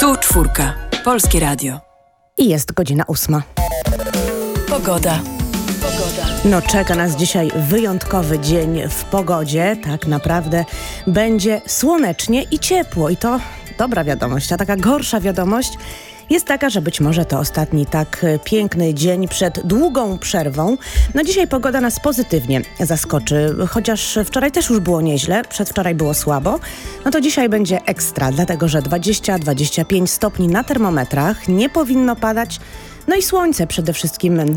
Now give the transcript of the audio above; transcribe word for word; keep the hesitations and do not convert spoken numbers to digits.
Tu czwórka. Polskie Radio. I jest godzina ósma. Pogoda. Pogoda. No czeka nas dzisiaj wyjątkowy dzień w pogodzie. Tak naprawdę będzie słonecznie i ciepło. I to dobra wiadomość. A taka gorsza wiadomość jest taka, że być może to ostatni tak piękny dzień przed długą przerwą. No dzisiaj pogoda nas pozytywnie zaskoczy, chociaż wczoraj też już było nieźle, przedwczoraj było słabo. No to dzisiaj będzie ekstra, dlatego że dwadzieścia do dwudziestu pięciu stopni na termometrach, nie powinno padać, no i słońce przede wszystkim